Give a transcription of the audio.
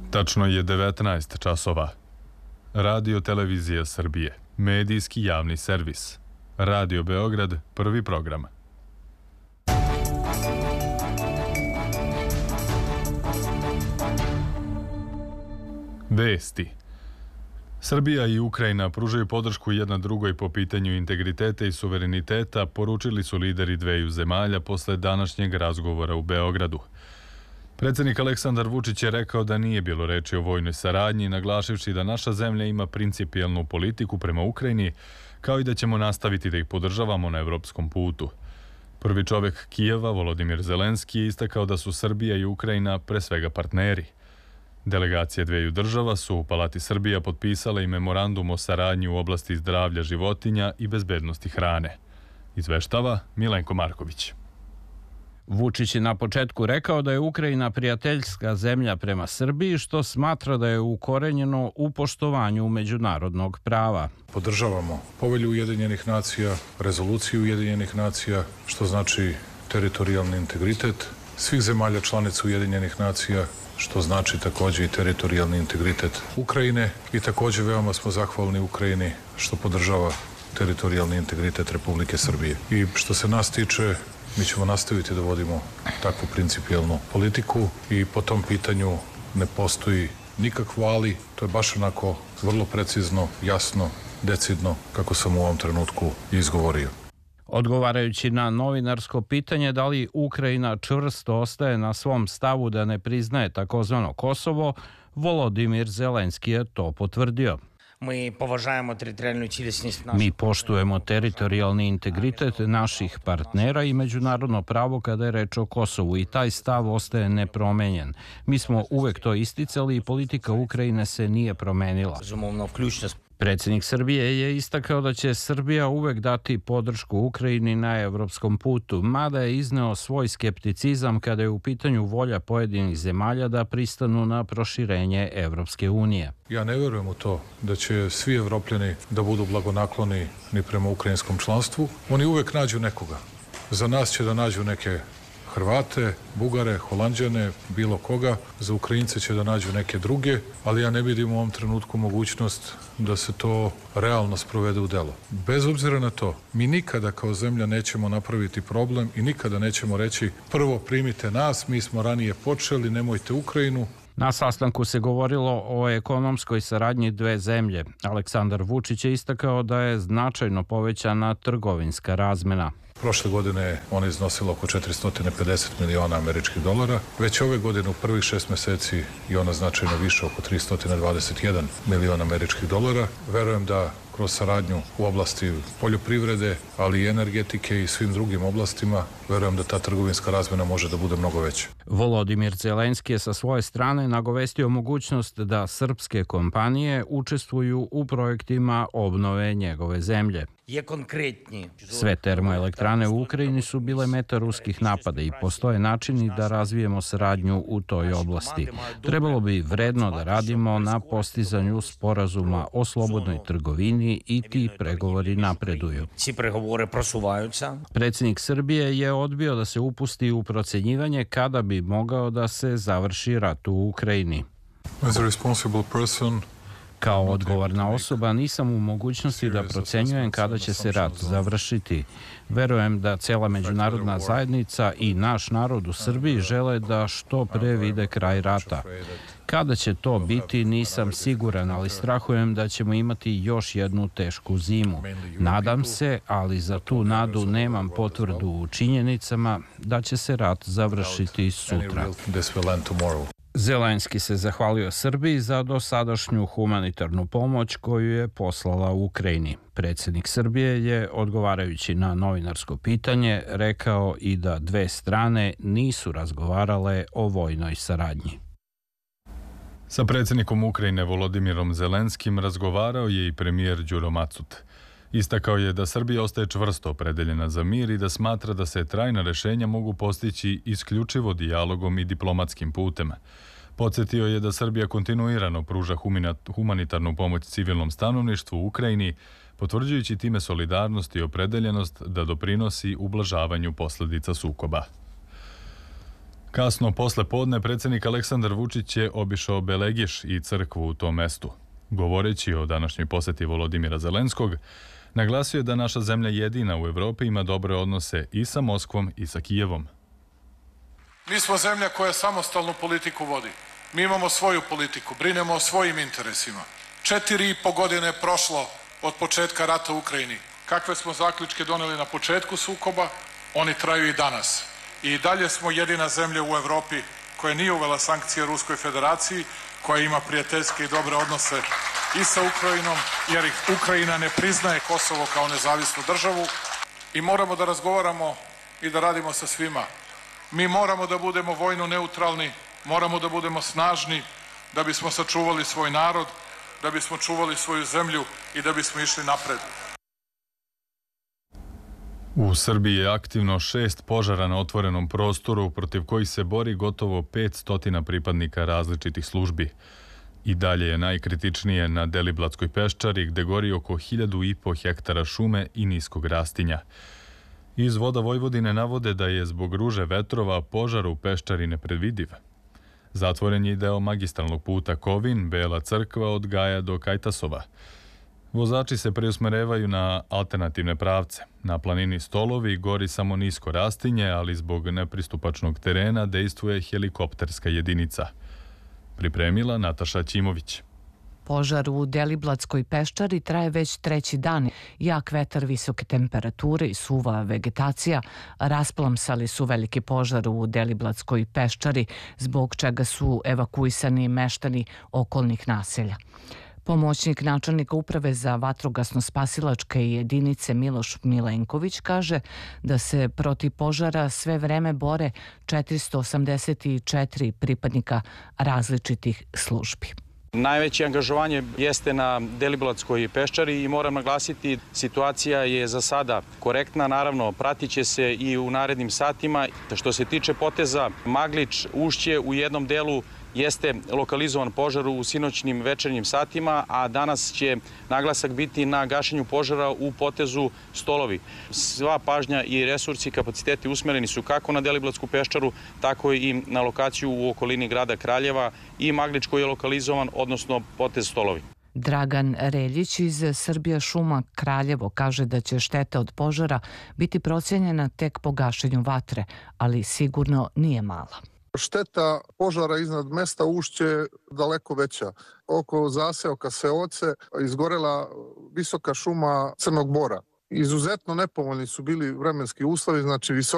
Tačno je 19 časova. Radio Televizija Srbije, medijski javni servis. Radio Beograd, prvi program. Vesti. Srbija i Ukrajina pružaju podršku jedna drugoj po pitanju integriteta i suvereniteta, poručili su lideri dveju zemalja posle današnjeg razgovora u Beogradu. Predsjednik Aleksandar Vučić je rekao da nije bilo reči o vojnoj saradnji, naglašivši da naša zemlja ima principijelnu politiku prema Ukrajini, kao i da ćemo nastaviti da ih podržavamo na evropskom putu. Prvi čovjek Kijeva, Volodimir Zelenski, je istakao da su Srbija i Ukrajina pre svega partneri. Delegacije dveju država su u Palati Srbija potpisale i memorandum o saradnji u oblasti zdravlja životinja i bezbednosti hrane. Izveštava Milenko Marković. Vučić je na početku rekao da je Ukrajina prijateljska zemlja prema Srbiji, što smatra da je ukorenjeno u poštovanju međunarodnog prava. Podržavamo Povelju Ujedinjenih nacija, rezoluciju Ujedinjenih nacija, što znači teritorijalni integritet svih zemalja članica Ujedinjenih nacija, što znači također i teritorijalni integritet Ukrajine, i također veoma smo zahvalni Ukrajini što podržava teritorijalni integritet Republike Srbije. I što se nas tiče, mi ćemo nastaviti da vodimo takvu principijelnu politiku i po tom pitanju ne postoji nikakvo ali, to je baš onako vrlo precizno, jasno, decidno, kako sam u ovom trenutku izgovorio. Odgovarajući na novinarsko pitanje da li Ukrajina čvrsto ostaje na svom stavu da ne priznaje takozvano Kosovo, Volodimir Zelenski je to potvrdio. Mi poštujemo teritorijalni integritet naših partnera i međunarodno pravo kada je reč o Kosovu i taj stav ostaje nepromenjen. Mi smo uvek to isticali i politika Ukrajine se nije promenila. Predsjednik Srbije je istakao da će Srbija uvek dati podršku Ukrajini na evropskom putu, mada je izneo svoj skepticizam kada je u pitanju volja pojedinih zemalja da pristanu na proširenje Evropske unije. Ja ne verujem u to da će svi Evropljani da budu blagonakloni ni prema ukrajinskom članstvu. Oni uvek nađu nekoga. Za nas će da nađu neke Hrvate, Bugare, Holanđane, bilo koga. Za Ukrajince će da nađu neke druge, ali ja ne vidim u ovom trenutku mogućnost da se to realno sprovede u delo. Bez obzira na to, mi nikada kao zemlja nećemo napraviti problem i nikada nećemo reći prvo primite nas, mi smo ranije počeli, nemojte Ukrajinu. Na sastanku se govorilo o ekonomskoj saradnji dve zemlje. Aleksandar Vučić je istakao da je značajno povećana trgovinska razmena. Prošle godine ona iznosila oko 450 miliona američkih dolara. Već ove godine u prvih 6 meseci i ona značajno više, oko 321 miliona američkih dolara. Verujem da kroz saradnju u oblasti poljoprivrede, ali i energetike i svim drugim oblastima, verujem da ta trgovinska razmena može da bude mnogo veća. Volodimir Zelenski je sa svoje strane nagovestio mogućnost da srpske kompanije učestvuju u projektima obnove njegove zemlje. Sve termoelektrane u Ukrajini su bile meta ruskih napada i postoje načini da razvijemo saradnju u toj oblasti. Trebalo bi vredno da radimo na postizanju sporazuma o slobodnoj trgovini i ti pregovori napreduju. Predsjednik Srbije je odbio da se upusti u procenjivanje kada bi mogao da se završi rat u Ukrajini. Kao odgovorna osoba nisam u mogućnosti da procenjujem kada će se rat završiti. Verujem da cela međunarodna zajednica i naš narod u Srbiji žele da što pre vide kraj rata. Kada će to biti, nisam siguran, ali strahujem da ćemo imati još jednu tešku zimu. Nadam se, ali za tu nadu nemam potvrdu u činjenicama da će se rat završiti sutra. Zelenski se zahvalio Srbiji za dosadašnju humanitarnu pomoć koju je poslala u Ukrajini. Predsjednik Srbije je, odgovarajući na novinarsko pitanje, rekao i da dve strane nisu razgovarale o vojnoj saradnji. Sa predsjednikom Ukrajine Volodimirom Zelenskim razgovarao je i premijer Đuro Macut. Istakao je da Srbija ostaje čvrsto opredeljena za mir i da smatra da se trajna rešenja mogu postići isključivo dijalogom i diplomatskim putem. Podsjetio je da Srbija kontinuirano pruža humanitarnu pomoć civilnom stanovništvu u Ukrajini, potvrđujući time solidarnost i opredeljenost da doprinosi ublažavanju posljedica sukoba. Kasno posle podne predsjednik Aleksandar Vučić je obišao Belegiš i crkvu u tom mestu. Govoreći o današnjoj poseti Volodimira Zelenskog, naglasio je da naša zemlja jedina u Evropi ima dobre odnose i sa Moskvom i sa Kijevom. Mi smo zemlja koja samostalnu politiku vodi. Mi imamo svoju politiku, brinemo o svojim interesima. 4,5 godine je prošlo od početka rata u Ukrajini. Kakve smo zaključke doneli na početku sukoba, oni traju i danas. I dalje smo jedina zemlja u Evropi koja nije uvela sankcije Ruskoj federaciji, koja ima prijateljske i dobre odnose i sa Ukrajinom, jer Ukrajina ne priznaje Kosovo kao nezavisnu državu i moramo da razgovaramo i da radimo sa svima. Mi moramo da budemo vojno neutralni, moramo da budemo snažni da bismo sačuvali svoj narod, da bismo čuvali svoju zemlju i da bismo išli napred. U Srbiji je aktivno 6 požara na otvorenom prostoru protiv kojih se bori gotovo 500 pripadnika različitih službi. I dalje je najkritičnije na Deliblatskoj peščari gde gori oko 1.500 hektara šume i niskog rastinja. Iz Voda Vojvodine navode da je zbog ruže vetrova požar u peščari nepredvidiv. Zatvoren je deo magistralnog puta Kovin, Bela crkva od Gaja do Kajtasova. Vozači se preusmerevaju na alternativne pravce. Na planini Stolovi gori samo nisko rastinje, ali zbog nepristupačnog terena dejstvuje helikopterska jedinica. Pripremila Nataša Ćimović. Požar u Deliblatskoj peščari traje već 3. dan. Jak vetar, visoke temperature i suva vegetacija rasplamsali su veliki požar u Deliblatskoj peščari, zbog čega su evakuisani meštani okolnih naselja. Pomoćnik načelnika uprave za vatrogasno-spasilačke jedinice Miloš Milenković kaže da se protiv požara sve vreme bore 484 pripadnika različitih službi. Najveće angažovanje jeste na Deliblatskoj peščari i moram naglasiti, situacija je za sada korektna, naravno pratit će se i u narednim satima. Što se tiče poteza Maglič, Ušće, u jednom delu jeste lokalizovan požar u sinoćnim večernjim satima, a danas će naglasak biti na gašenju požara u potezu Stolovi. Sva pažnja i resursi i kapaciteti usmereni su kako na Deliblatsku peščaru, tako i na lokaciju u okolini grada Kraljeva i Maglič koji je lokalizovan, odnosno potez Stolovi. Dragan Reljić iz Srbija šuma Kraljevo kaže da će šteta od požara biti procenjena tek po gašenju vatre, ali sigurno nije mala. Šteta požara iznad mesta Ušće daleko veća. Oko zaseoka Seoce izgorela visoka šuma crnog bora. Izuzetno nepovoljni su bili vremenski uslovi, znači visoka